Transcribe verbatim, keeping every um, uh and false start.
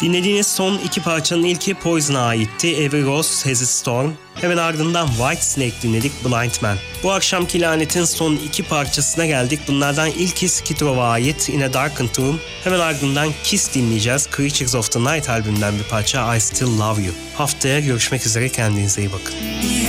Dinlediğiniz son iki parçanın ilki Poison'a aitti. Every Rose Has a Storm. Hemen ardından Whitesnake dinledik, Blind Man. Bu akşamki lanetin son iki parçasına geldik. Bunlardan ilki Skid Row'a ait, In a Darkened Room. Hemen ardından Kiss dinleyeceğiz. Creatures of the Night albümünden bir parça, I Still Love You. Haftaya görüşmek üzere, kendinize iyi bakın.